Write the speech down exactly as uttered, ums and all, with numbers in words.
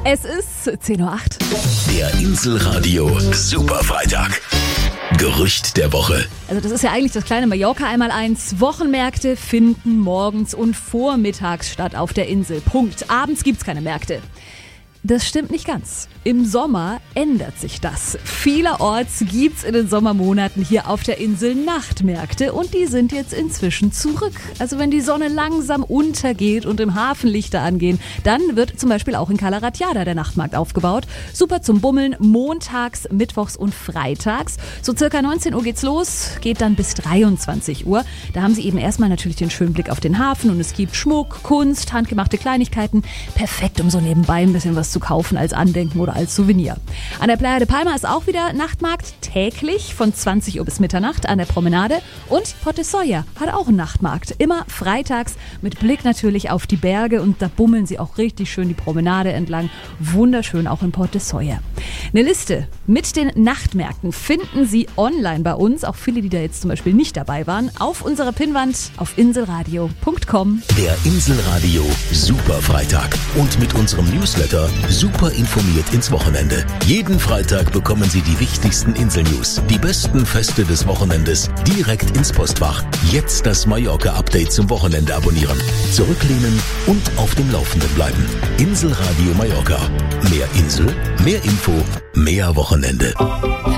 Es ist zehn Uhr acht. Der Inselradio Superfreitag. Gerücht der Woche. Also das ist ja eigentlich das kleine Mallorca einmal eins. Wochenmärkte finden morgens und vormittags statt auf der Insel. Punkt. Abends gibt's keine Märkte. Das stimmt nicht ganz. Im Sommer ändert sich das. Vielerorts gibt's in den Sommermonaten hier auf der Insel Nachtmärkte und die sind jetzt inzwischen zurück. Also wenn die Sonne langsam untergeht und im Hafen Lichter angehen, dann wird zum Beispiel auch in Cala Ratjada der Nachtmarkt aufgebaut. Super zum Bummeln, montags, mittwochs und freitags. So circa neunzehn Uhr geht's los, geht dann bis dreiundzwanzig Uhr. Da haben sie eben erstmal natürlich den schönen Blick auf den Hafen und es gibt Schmuck, Kunst, handgemachte Kleinigkeiten. Perfekt, um so nebenbei ein bisschen was zu kaufen als Andenken oder als Souvenir. An der Playa de Palma ist auch wieder Nachtmarkt, täglich von zwanzig Uhr bis Mitternacht an der Promenade. Und Port de Soya hat auch einen Nachtmarkt, immer freitags mit Blick natürlich auf die Berge und da bummeln sie auch richtig schön die Promenade entlang. Wunderschön auch in Port de Soya. Eine Liste mit den Nachtmärkten finden Sie online bei uns, auch viele, die da jetzt zum Beispiel nicht dabei waren, auf unserer Pinnwand auf inselradio punkt com. Der Inselradio Superfreitag. Und mit unserem Newsletter super informiert ins Wochenende. Jeden Freitag bekommen Sie die wichtigsten Inselnews, die besten Feste des Wochenendes direkt ins Postfach. Jetzt das Mallorca-Update zum Wochenende abonnieren. Zurücklehnen und auf dem Laufenden bleiben. Inselradio Mallorca. Mehr Insel, mehr Info, mehr Wochenende.